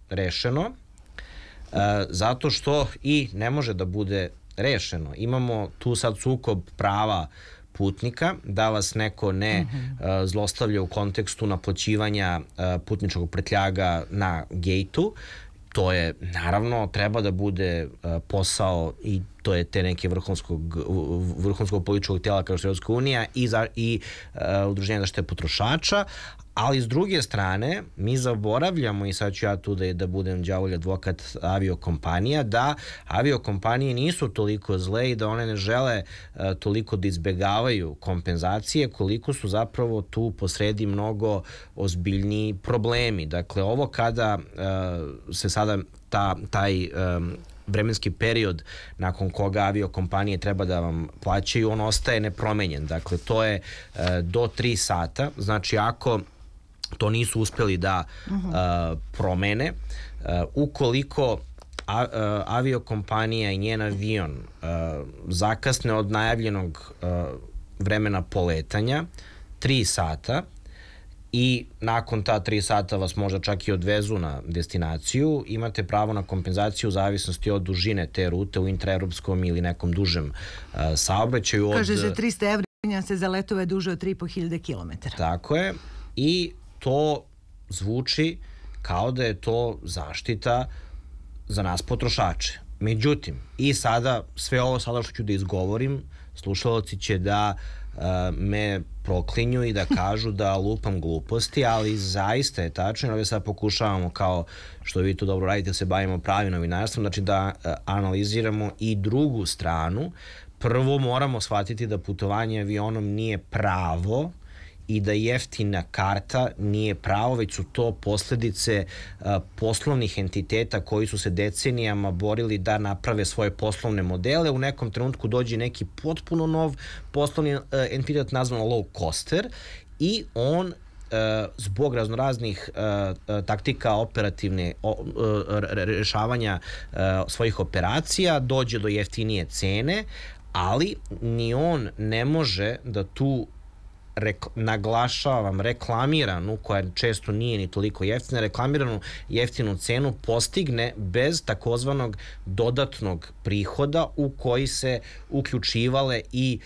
rešeno, zato što i ne može da bude rešeno. Imamo tu sad sukob prava putnika, da vas neko ne zlostavlja u kontekstu naplaćivanja putničkog prtljaga na gejtu. To je, naravno, treba da bude posao i to je te neke vrhunskog političkog tela kao što je Evropska unija i Udruženja zaštite potrošača, ali s druge strane mi zaboravljamo, i sad ću ja tu da budem đavolji advokat aviokompanija, da aviokompanije nisu toliko zle i da one ne žele toliko da izbegavaju kompenzacije, koliko su zapravo tu posredi mnogo ozbiljniji problemi. Dakle, ovo kada se sada taj vremenski period nakon koga aviokompanije treba da vam plaćaju, on ostaje nepromenjen. Dakle, to je do 3 sata. Znači, ako to nisu uspeli da promene, ukoliko aviokompanija i njen avion zakasne od najavljenog vremena poletanja 3 sata i nakon ta 3 sata vas možda čak i odvezu na destinaciju, imate pravo na kompenzaciju u zavisnosti od dužine te rute u intraevropskom ili nekom dužem saobraćaju. Kaže, za 300 evra se za letove duže od 3.500 km. Tako je, i to zvuči kao da je to zaštita za nas potrošače. Međutim, i sada, sve ovo sada što ću da izgovorim, slušalci će da me proklinju i da kažu da lupam gluposti, ali zaista je tačno. Ovdje sad pokušavamo, kao što vi to dobro radite, se bavimo pravim novinarstvom, znači da analiziramo i drugu stranu. Prvo moramo shvatiti da putovanje avionom nije pravo i da jeftina karta nije pravo, već su to posledice poslovnih entiteta koji su se decenijama borili da naprave svoje poslovne modele. U nekom trenutku dođe neki potpuno nov poslovni entitet nazvan low coster i on zbog raznoraznih taktika operativne rešavanja svojih operacija dođe do jeftinije cene, ali ni on ne može da tu naglašavam reklamiranu, koja često nije ni toliko jeftina, reklamiranu jeftinu cenu postigne bez takozvanog dodatnog prihoda u koji se uključivale i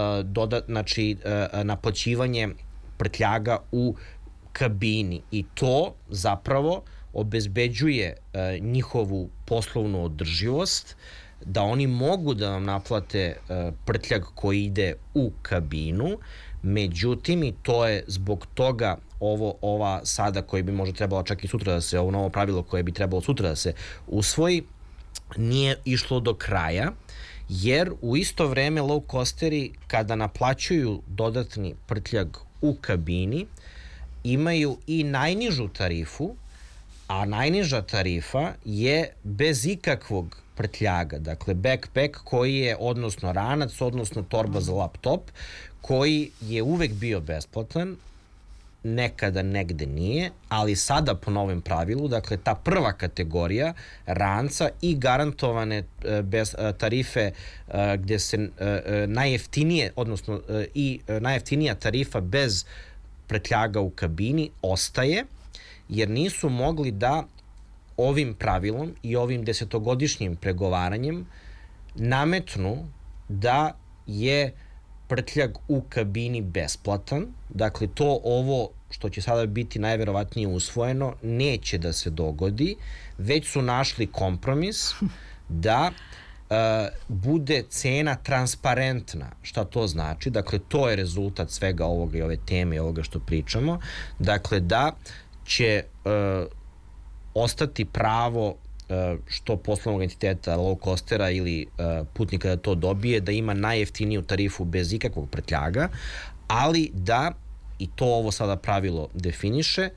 naplaćivanje prtljaga u kabini, i to zapravo obezbeđuje njihovu poslovnu održivost, da oni mogu da vam naplate prtljag koji ide u kabinu. Međutim, i to je zbog toga ova sada koji bi možda trebalo čak i sutra da se, ovo novo pravilo koje bi trebalo sutra da se usvoji, nije išlo do kraja, jer u isto vreme low costeri kada naplaćuju dodatni prtljag u kabini imaju i najnižu tarifu, a najniža tarifa je bez ikakvog prtljaga, dakle backpack koji je, odnosno ranac, odnosno torba za laptop, koji je uvek bio besplatan, nekada negde nije, ali sada po novim pravilu, dakle ta prva kategorija ranca i garantovane tarife gde se najjeftinije, odnosno i najjeftinija tarifa bez prtljaga u kabini ostaje, jer nisu mogli da ovim pravilom i ovim 10-godišnjim pregovaranjem nametnu da je prtljag u kabini besplatan. Dakle, to ovo što će sada biti najverovatnije usvojeno neće da se dogodi, već su našli kompromis da bude cena transparentna. Šta to znači? Dakle, to je rezultat svega ovoga i ove teme i ovoga što pričamo. Dakle, da će ostati pravo što poslovnog entiteta, low costera ili putnika da to dobije, da ima najjeftiniju tarifu bez ikakvog prtljaga, ali da, i to ovo sada pravilo definiše,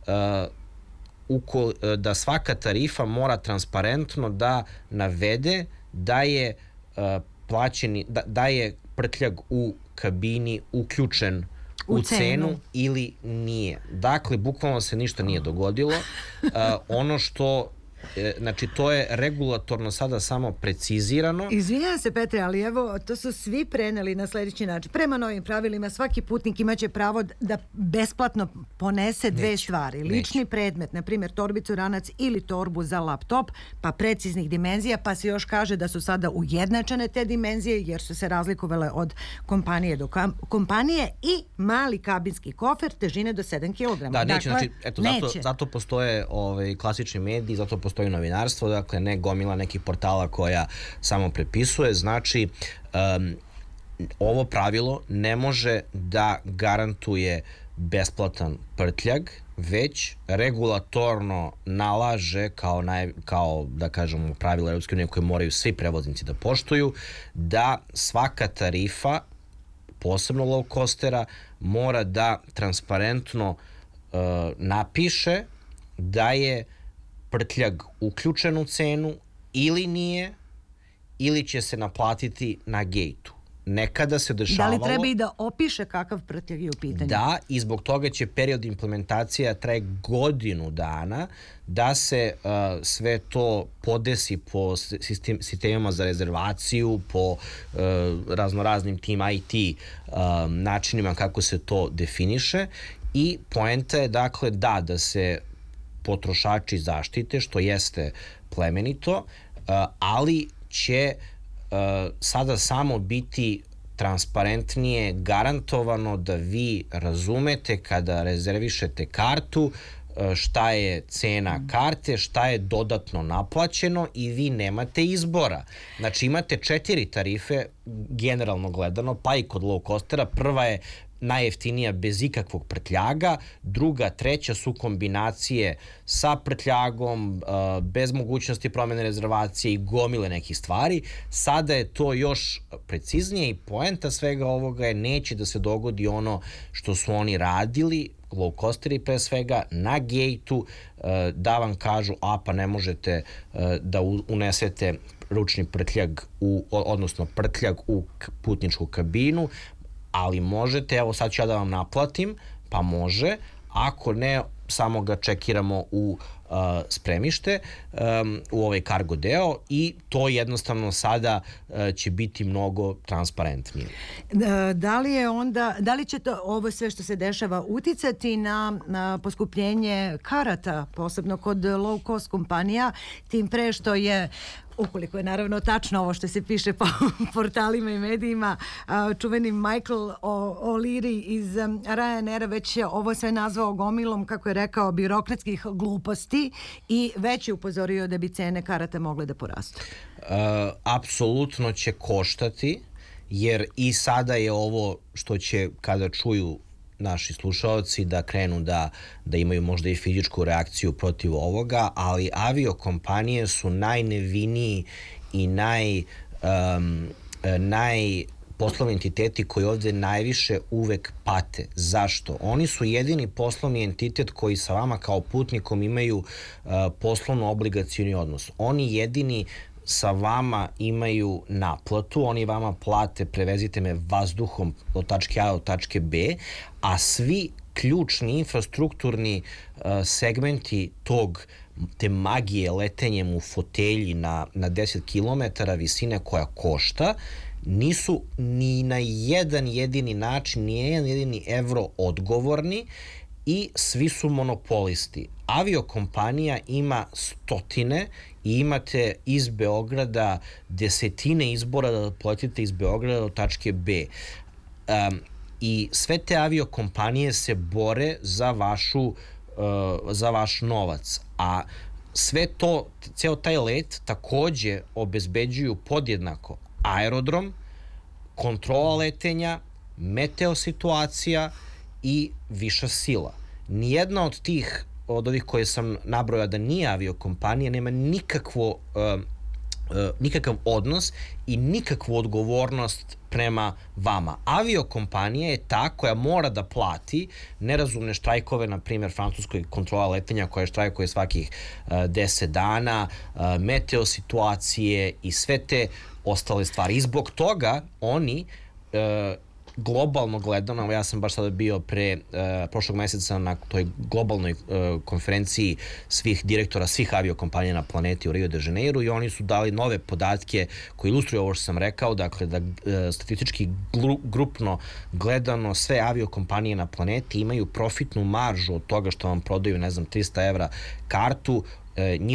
da svaka tarifa mora transparentno da navede da je da je prtljag u kabini uključen u cenu ili nije. Dakle, bukvalno se ništa nije dogodilo. Ono što Znači, to je regulatorno sada samo precizirano. Izvinjam se, Petre, ali evo, to su svi preneli na sljedeći način. Prema novim pravilima, svaki putnik imaće pravo da besplatno ponese dve stvari. Lični predmet, na primjer torbicu, ranac ili torbu za laptop, pa preciznih dimenzija, pa se još kaže da su sada ujednačene te dimenzije, jer su se razlikovale od kompanije do kompanije, i mali kabinski kofer težine do 7 kg. Da, neće, znači, eto, zato postoje klasični mediji, zato postoji novinarstvo, dakle, ne gomila nekih portala koja samo prepisuje. Znači, ovo pravilo ne može da garantuje besplatan prtljag, već regulatorno nalaže kao da kažemo pravila Europske unije koje moraju svi prevoznici da poštuju, da svaka tarifa, posebno low costera, mora da transparentno napiše da je prtljag uključen u cenu ili nije, ili će se naplatiti na gejtu. Nekada se dešavalo... Da li treba i da opiše kakav prtljag je u pitanju? Da, i zbog toga će period implementacija traje godinu dana, da se sve to podesi po sistemima za rezervaciju, po raznoraznim tim IT načinima kako se to definiše, i poenta je dakle da se potrošači zaštite, što jeste plemenito, ali će sada samo biti transparentnije garantovano da vi razumete kada rezervišete kartu šta je cena karte, šta je dodatno naplaćeno, i vi nemate izbora. Znači, imate 4 tarife generalno gledano, pa i kod low costera. Prva je najjeftinija bez ikakvog prtljaga, druga, treća su kombinacije sa prtljagom, bez mogućnosti promjene rezervacije i gomile nekih stvari. Sada je to još preciznije i poenta svega ovoga je neće da se dogodi ono što su oni radili, low costeri pre svega, na gejtu, da vam kažu pa ne možete da unesete ručni prtljag, odnosno prtljag u putničku kabinu, ali možete, evo sad ću ja da vam naplatim, pa može, ako ne, samo ga čekiramo u spremište, u ovaj kargo deo, i to jednostavno sada će biti mnogo transparentnije. Da li će to ovo sve što se dešava uticati na poskupljenje karata, posebno kod low cost kompanija, tim pre što je, ukoliko je naravno tačno ovo što se piše po portalima i medijima, čuveni Michael O'Leary iz Ryanaira već je ovo sve nazvao gomilom, kako je rekao, birokratskih gluposti, i već je upozorio da bi cene karata mogle da porastu. Apsolutno će koštati, jer i sada je ovo što će, kada čuju naši slušaoci, da krenu da imaju možda i fizičku reakciju protiv ovoga, ali aviokompanije su najneviniji i poslovni entiteti koji ovde najviše uvek pate. Zašto? Oni su jedini poslovni entitet koji sa vama kao putnikom imaju poslovno obligacioni odnos. Oni jedini sa vama imaju naplatu, oni vama plate prevezite me vazduhom od tačke A do tačke B, a svi ključni infrastrukturni segmenti te magije letenjem u fotelji na 10 km visine koja košta, nisu ni na jedan jedini način, ni jedan jedini evro odgovorni, i svi su monopolisti. Aviokompanija ima stotine i imate iz Beograda desetine izbora da poletite iz Beograda do tačke B. I sve te aviokompanije se bore za vaš novac. A sve to, ceo taj let takođe obezbeđuju podjednako aerodrom, kontrola letenja, meteo situacija i viša sila. Nijedna od ovih koje sam nabrojao da nije aviokompanija nema nikakav odnos i nikakvu odgovornost prema vama. Aviokompanija je ta koja mora da plati nerazumne štrajkove, na primjer francuskoj kontrola letenja koja štrajkuje svakih 10 dana, meteo situacije i sve te ostale stvari. I zbog toga oni globalno gledano, ja sam baš sada bio prošlog meseca na toj globalnoj konferenciji svih direktora, svih aviokompanija na planeti u Rio de Janeiro i oni su dali nove podatke koji ilustruju ovo što sam rekao, dakle da statistički grupno gledano sve aviokompanije na planeti imaju profitnu maržu od toga što vam prodaju, ne znam, 300 evra kartu,